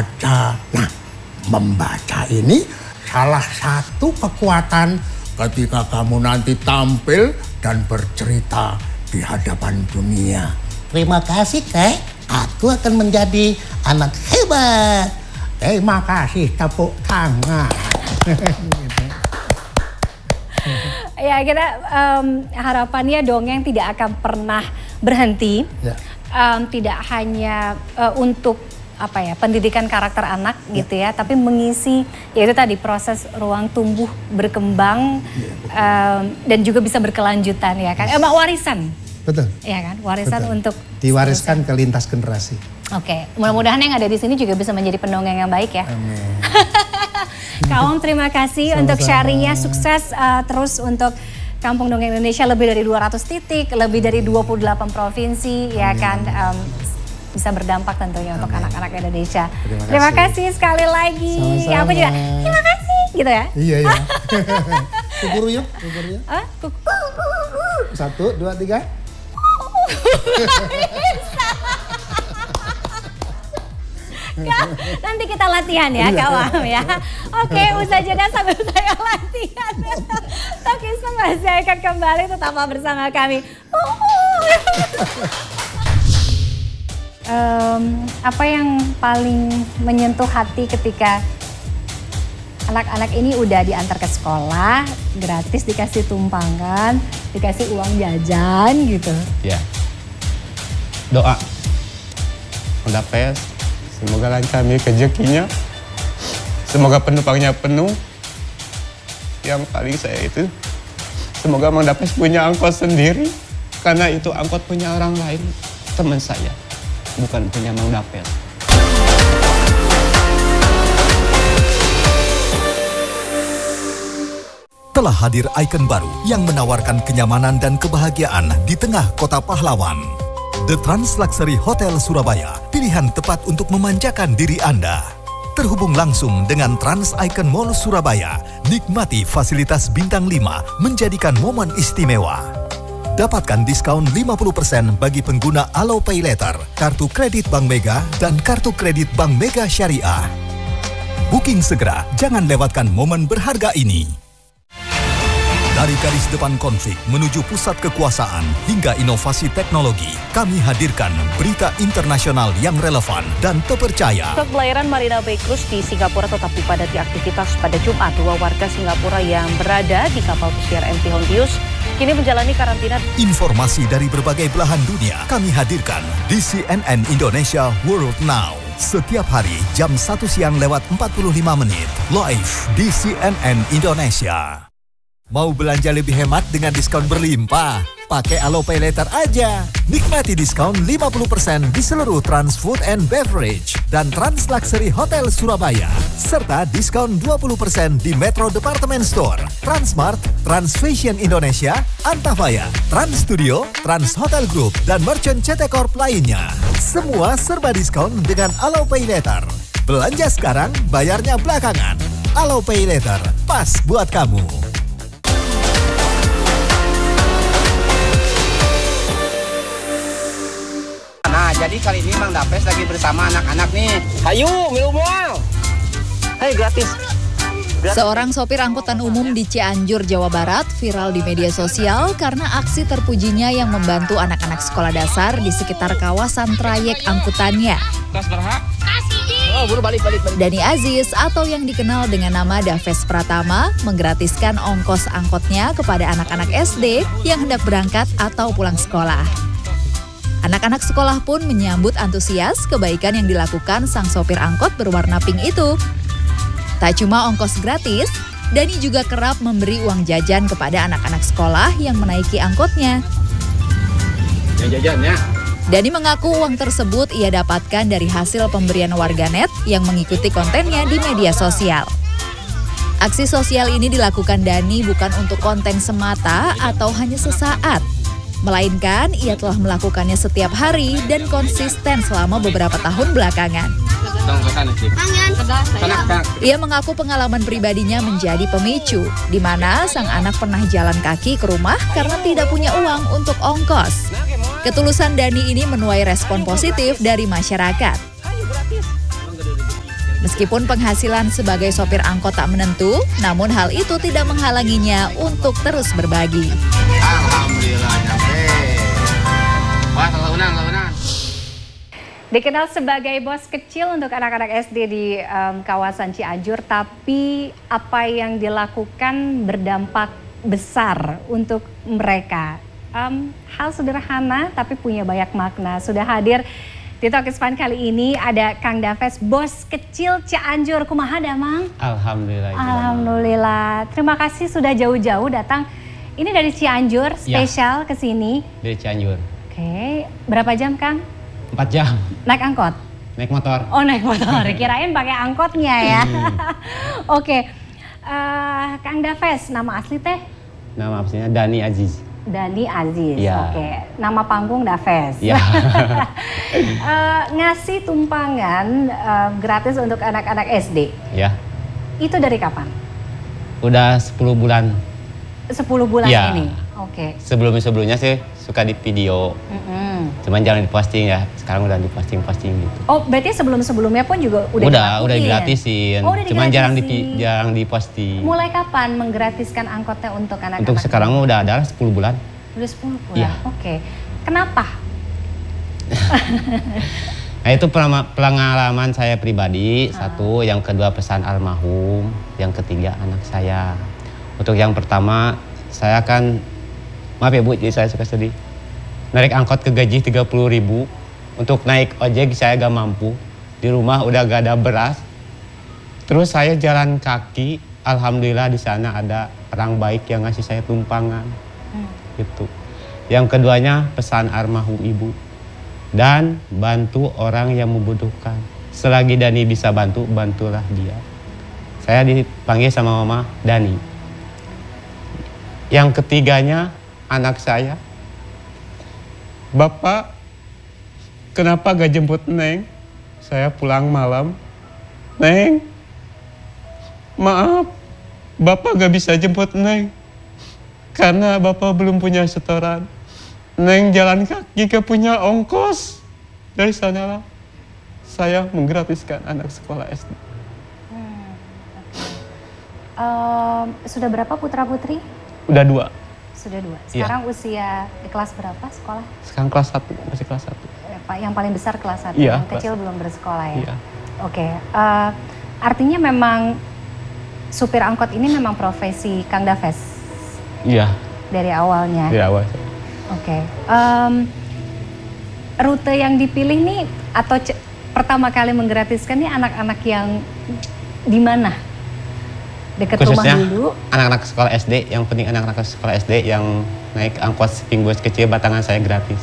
membaca. Nah, membaca ini salah satu kekuatan ketika kamu nanti tampil dan bercerita di hadapan dunia. Terima kasih, Kek. Aku akan menjadi anak hebat. Terima kasih, tepuk tangan. Ya, kita harapannya dongeng tidak akan pernah berhenti. Ya. Tidak hanya untuk pendidikan karakter anak gitu ya, tapi mengisi yaitu tadi proses ruang tumbuh berkembang dan juga bisa berkelanjutan ya kan. Warisan. Betul. Ya kan, warisan Betul. untuk diwariskan ke lintas generasi. Oke, mudah-mudahan yang ada di sini juga bisa menjadi pendongeng yang baik ya. Amin. Kak Om, terima kasih untuk sharingnya, sukses terus untuk Kampung Dongeng Indonesia, lebih dari 200 titik, lebih dari 28 provinsi ya kan, bisa berdampak tentunya untuk anak-anak Indonesia. Terima kasih sekali lagi. Sama-sama. Aku juga terima kasih gitu ya. Iya. Kubur yuk. 1, 2, 3. Nanti kita latihan ya Kak Wam ya. Oke, usai jeda sambil saya latihan. Talkism masih akan kembali, tetaplah bersama kami. Apa yang paling menyentuh hati ketika anak-anak ini udah diantar ke sekolah, gratis dikasih tumpangan, dikasih uang jajan gitu? Ya. Doa. Udah pes. Semoga lancar nih rezekinya. Semoga penumpangnya penuh. Yang paling saya itu, semoga Mang Dapes punya angkot sendiri. Karena itu angkot punya orang lain, teman saya. Bukan punya Mang Dapes. Telah hadir ikon baru yang menawarkan kenyamanan dan kebahagiaan di tengah kota pahlawan. The Trans Luxury Hotel Surabaya, pilihan tepat untuk memanjakan diri Anda. Terhubung langsung dengan Trans Icon Mall Surabaya, nikmati fasilitas bintang 5 menjadikan momen istimewa. Dapatkan diskon 50% bagi pengguna Alo Pay Later, kartu kredit Bank Mega, dan kartu kredit Bank Mega Syariah. Booking segera, jangan lewatkan momen berharga ini. Dari garis depan konflik menuju pusat kekuasaan hingga inovasi teknologi, kami hadirkan berita internasional yang relevan dan terpercaya. Pelayaran Marina Bay Cruise di Singapura tetap dipadati aktivitas pada Jumat. 2 warga Singapura yang berada di kapal pesiar MT Hontius kini menjalani karantina. Informasi dari berbagai belahan dunia kami hadirkan di CNN Indonesia World Now. Setiap hari jam 1 siang lewat 45 menit, live di CNN Indonesia. Mau belanja lebih hemat dengan diskon berlimpah? Pakai Alo Pay Later aja. Nikmati diskon 50% di seluruh Trans Food and Beverage dan Trans Luxury Hotel Surabaya. Serta diskon 20% di Metro Department Store, Transmart, Trans Fashion Indonesia, Antafaya, Trans Studio, Trans Hotel Group, dan Merchant CT Corp lainnya. Semua serba diskon dengan Alo Pay Later. Belanja sekarang, bayarnya belakangan. Alo Pay Later, pas buat kamu. Nah, jadi kali ini Mang Dapes lagi bersama anak-anak nih. Hayu, minum mal. Hai, gratis. Seorang sopir angkutan umum di Cianjur, Jawa Barat viral di media sosial karena aksi terpujinya yang membantu anak-anak sekolah dasar di sekitar kawasan trayek angkutannya. Tas berhak. Oh, buru balik. Dani Aziz atau yang dikenal dengan nama Daves Pratama menggratiskan ongkos angkotnya kepada anak-anak SD yang hendak berangkat atau pulang sekolah. Anak-anak sekolah pun menyambut antusias kebaikan yang dilakukan sang sopir angkot berwarna pink itu. Tak cuma ongkos gratis, Dani juga kerap memberi uang jajan kepada anak-anak sekolah yang menaiki angkotnya. Ya jajannya. Dani mengaku uang tersebut ia dapatkan dari hasil pemberian warganet yang mengikuti kontennya di media sosial. Aksi sosial ini dilakukan Dani bukan untuk konten semata atau hanya sesaat, melainkan ia telah melakukannya setiap hari dan konsisten selama beberapa tahun belakangan. Ia mengaku pengalaman pribadinya menjadi pemicu, di mana sang anak pernah jalan kaki ke rumah karena tidak punya uang untuk ongkos. Ketulusan Dani ini menuai respon positif dari masyarakat. Meskipun penghasilan sebagai sopir angkot tak menentu, namun hal itu tidak menghalanginya untuk terus berbagi. Alhamdulillah nyampe. Wah, lalunan. Dikenal sebagai bos kecil untuk anak-anak SD di kawasan Cianjur, tapi apa yang dilakukan berdampak besar untuk mereka. Hal sederhana tapi punya banyak makna. Sudah hadir di Talk is Fun kali ini ada Kang Daves, bos kecil Cianjur. Kumaha Damang? Alhamdulillah. Alhamdulillah. Terima kasih sudah jauh-jauh datang. Ini dari Cianjur, spesial ke sini. Dari Cianjur. Oke, berapa jam Kang? 4 jam. Naik angkot? Naik motor. Oh naik motor, kirain pakai angkotnya ya. Oke, Kang Daves, nama asli teh? Nama aslinya Dani Aziz. Dani Aziz, ya. Oke. Nama panggung Daves. Ya. Ngasih tumpangan gratis untuk anak-anak SD. Ya. Itu dari kapan? Udah 10 bulan. 10 bulan ya. ini? Oke. Sebelumnya sih suka di video. Cuman jangan diposting ya. Sekarang udah diposting gitu. Oh, berarti sebelum-sebelumnya pun juga udah digratisin. Oh, udah cuman jarang diposting. Mulai kapan menggratiskan angkotnya untuk anak-anak? Untuk sekarang udah ada 10 bulan. Udah 10 bulan. Ya. Oke. Kenapa? Nah, itu pengalaman saya pribadi, satu, yang kedua pesan almarhum, yang ketiga anak saya. Untuk yang pertama, saya kan, maaf ya Bu, jadi saya suka sedih. Narik angkot ke gaji 30.000, untuk naik ojek saya gak mampu, di rumah udah gak ada beras. Terus saya jalan kaki, alhamdulillah di sana ada orang baik yang ngasih saya tumpangan. Gitu. Yang keduanya pesan almarhum ibu, dan bantu orang yang membutuhkan. Selagi Dani bisa bantu, bantulah dia. Saya dipanggil sama mama Dani. Yang ketiganya anak saya. Bapak, kenapa gak jemput Neng? Saya pulang malam. Neng, maaf, Bapak gak bisa jemput Neng. Karena Bapak belum punya setoran. Neng jalan kaki gak punya ongkos. Dari sanalah saya menggratiskan anak sekolah SD. Sudah berapa putra-putri? Udah 2. Sudah 2. Sekarang usia di kelas berapa sekolah? Sekarang kelas 1, masih kelas 1. Yang paling besar kelas 1, yang kecil belum bersekolah ya? Iya. Oke, artinya memang supir angkot ini memang profesi Kang Daves? Iya. Dari awalnya? Dari awal. Oke. Rute yang dipilih nih atau pertama kali menggratiskan nih anak-anak yang di mana? Dekat khususnya rumah dulu? Anak-anak sekolah SD, yang penting anak-anak sekolah SD yang naik angkot Spring Bus kecil batangan saya gratis.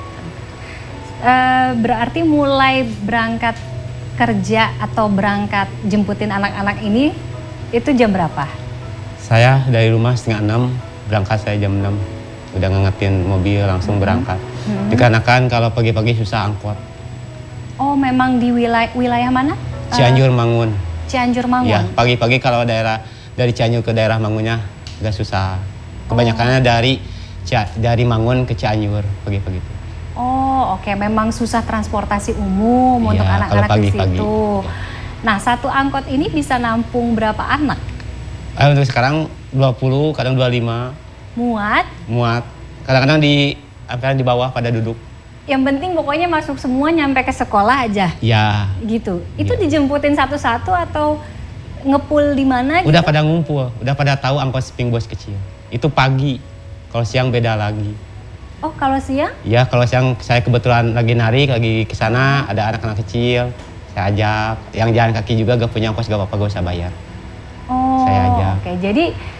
Berarti mulai berangkat kerja atau berangkat jemputin anak-anak ini itu jam berapa? Saya dari rumah 5:30, berangkat saya jam 6. Udah ngangetin mobil langsung berangkat. Dikarenakan kalau pagi-pagi susah angkot. Oh, memang di wilayah mana? Cianjur Mangun. Cianjur Mangun. Ya, pagi-pagi kalau dari Cianjur ke daerah Mangunnya agak susah. Kebanyakannya dari Mangun ke Cianjur pagi-pagi. Oh, oke. Memang susah transportasi umum untuk anak-anak di situ. Nah, satu angkot ini bisa nampung berapa anak? Untuk sekarang 20, kadang 25. Muat? Muat. Kadang-kadang di bawah pada duduk. Yang penting pokoknya masuk semua nyampe ke sekolah aja? Ya. Gitu. Itu dijemputin satu-satu atau ngepul di mana gitu? Udah pada ngumpul, udah pada tahu angkot Spring Bus kecil. Itu pagi, kalau siang beda lagi. Oh, kalau siang? Ya, kalau siang saya kebetulan lagi narik, lagi ke sana ada anak-anak kecil. Saya ajak, yang jalan kaki juga gak punya ongkos gak apa-apa, gak usah bayar. Oh, saya ajak. Oke. Jadi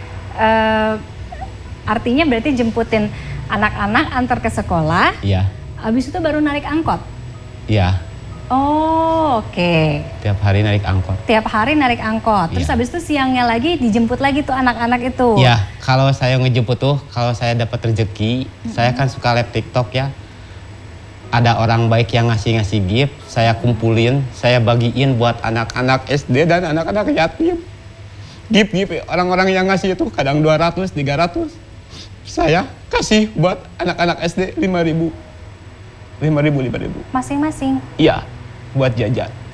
artinya berarti jemputin anak-anak antar ke sekolah. Iya. Habis itu baru narik angkot? Iya. Oh, oke. Tiap hari narik angkot. Tiap hari narik angkot. Terus habis itu siangnya lagi dijemput lagi tuh anak-anak itu? Iya, kalau saya ngejemput tuh, kalau saya dapat rezeki, saya kan suka live TikTok ya. Ada orang baik yang ngasih gift, saya kumpulin, saya bagiin buat anak-anak SD dan anak-anak yatim. Gift orang-orang yang ngasih itu kadang 200, 300. Saya kasih buat anak-anak SD 5.000. 5.000. Masing-masing? Iya, buat jajan.